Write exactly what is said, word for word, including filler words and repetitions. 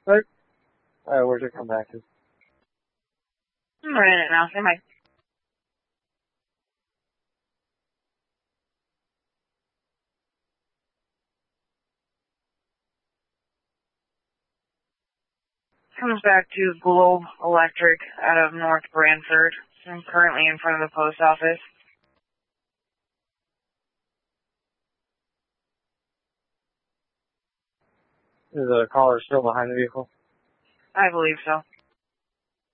Right. Alright, where's it come back to? I'm running it now. Say hi. Comes back to Globe Electric out of North Branford. I'm currently in front of the post office. Is the caller still behind the vehicle? I believe so.